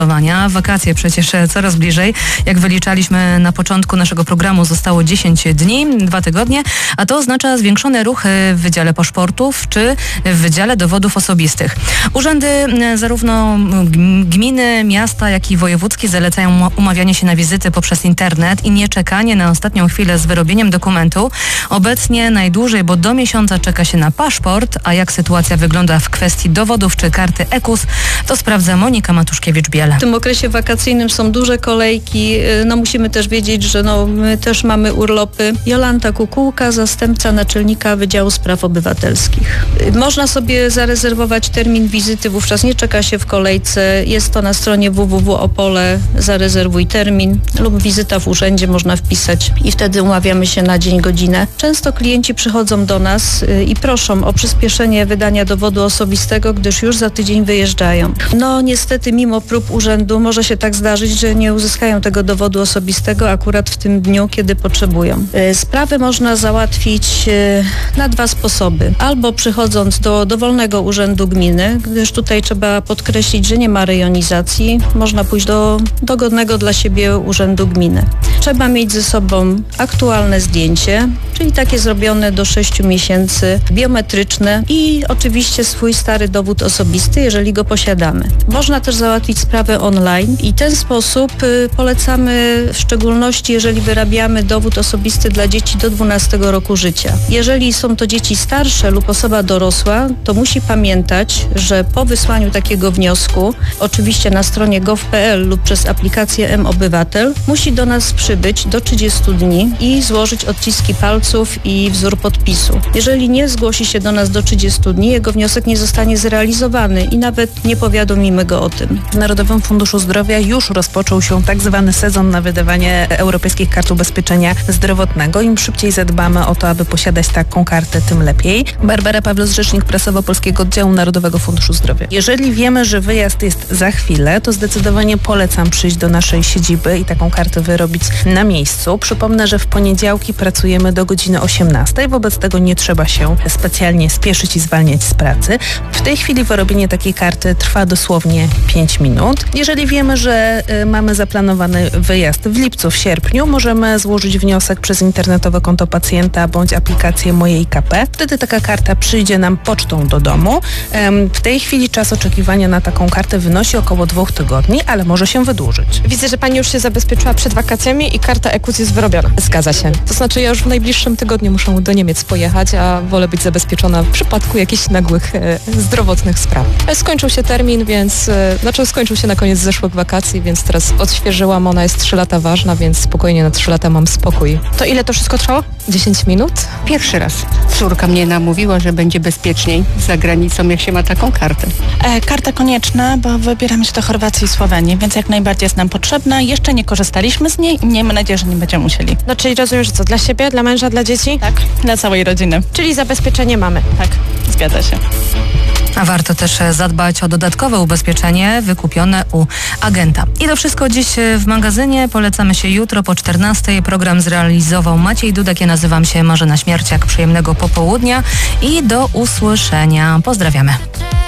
Wakacje przecież coraz bliżej. Jak wyliczaliśmy na początku naszego programu, zostało 10 dni, 2 tygodnie, a to oznacza zwiększone ruchy w Wydziale Paszportów czy w Wydziale Dowodów Osobistych. Urzędy zarówno gminy, miasta, jak i wojewódzkie zalecają umawianie się na wizyty poprzez internet i nie czekanie na ostatnią chwilę z wyrobieniem dokumentu. Obecnie najdłużej, bo do miesiąca czeka się na paszport, a jak sytuacja wygląda w kwestii dowodów czy karty EKUS, to sprawdza Monika Matuszkiewicz-Biel. W tym okresie wakacyjnym są duże kolejki. Musimy też wiedzieć, że my też mamy urlopy. Jolanta Kukułka, zastępca naczelnika Wydziału Spraw Obywatelskich. Można sobie zarezerwować termin wizyty, wówczas nie czeka się w kolejce. Jest to na stronie www.opole, zarezerwuj termin lub wizyta w urzędzie można wpisać i wtedy umawiamy się na dzień, godzinę. Często klienci przychodzą do nas i proszą o przyspieszenie wydania dowodu osobistego, gdyż już za tydzień wyjeżdżają. Niestety mimo prób urzędu może się tak zdarzyć, że nie uzyskają tego dowodu osobistego akurat w tym dniu, kiedy potrzebują. Sprawę można załatwić na 2 sposoby. Albo przychodząc do dowolnego urzędu gminy, gdyż tutaj trzeba podkreślić, że nie ma rejonizacji. Można pójść do dogodnego dla siebie urzędu gminy. Trzeba mieć ze sobą aktualne zdjęcie, czyli takie zrobione do 6 miesięcy, biometryczne i oczywiście swój stary dowód osobisty, jeżeli go posiadamy. Można też załatwić sprawę online i w ten sposób polecamy w szczególności, jeżeli wyrabiamy dowód osobisty dla dzieci do 12 roku życia. Jeżeli są to dzieci starsze lub osoba dorosła, to musi pamiętać, że po wysłaniu takiego wniosku, oczywiście na stronie gov.pl lub przez aplikację M-Obywatel, musi do nas przybyć do 30 dni i złożyć odciski palców i wzór podpisu. Jeżeli nie zgłosi się do nas do 30 dni, jego wniosek nie zostanie zrealizowany i nawet nie powiadomimy go o tym. W Narodowym Funduszu Zdrowia już rozpoczął się tak zwany sezon na wydawanie europejskich kart ubezpieczenia zdrowotnego. Im szybciej zadbamy o to, aby posiadać taką kartę, tym lepiej. Barbara Pawlos, rzecznik prasowo Polskiego Oddziału Narodowego Funduszu Zdrowia. Jeżeli wiemy, że wyjazd jest za chwilę, to zdecydowanie polecam przyjść do naszej siedziby i taką kartę wyrobić na miejscu. Przypomnę, że w poniedziałki pracujemy do godziny 18, wobec tego nie trzeba się specjalnie spieszyć i zwalniać z pracy. W tej chwili wyrobienie takiej karty trwa dosłownie 5 minut. Jeżeli wiemy, że mamy zaplanowany wyjazd w lipcu, w sierpniu, możemy złożyć wniosek przez internetowe konto pacjenta bądź aplikację Moje IKP. Wtedy taka karta przyjdzie nam pocztą do domu. W tej chwili czas oczekiwania na taką kartę wynosi około 2 tygodni, ale może się wydłużyć. Widzę, że pani już się zabezpieczyła przed wakacjami i karta EKUS jest wyrobiona. Zgadza się. To znaczy ja już w najbliższym tygodniu muszę do Niemiec pojechać, a wolę być zabezpieczona w przypadku jakichś nagłych zdrowotnych spraw. Skończył się termin, więc skończył się na koniec zeszłych wakacji, więc teraz odświeżyłam. Ona jest 3 lata ważna, więc spokojnie na 3 lata mam spokój. To ile to wszystko trwało? 10 minut. Pierwszy raz córka mnie namówiła, że będzie bezpieczniej za granicą, jak się ma taką kartę. Karta konieczna, bo wybieramy się do Chorwacji i Słowenii, więc jak najbardziej jest nam potrzebna. Jeszcze nie korzystaliśmy z niej i miejmy nadzieję, że nie będziemy musieli. Czyli rozumiem, że co? Dla siebie, dla męża, dla dzieci? Tak, dla całej rodziny. Czyli zabezpieczenie mamy. Tak, zgadza się. A warto też zadbać o dodatkowe ubezpieczenie wykupione u agenta. I to wszystko dziś w magazynie. Polecamy się jutro po 14:00. Program zrealizował Maciej Dudek. Ja nazywam się Marzena Śmierciak. Przyjemnego popołudnia i do usłyszenia. Pozdrawiamy.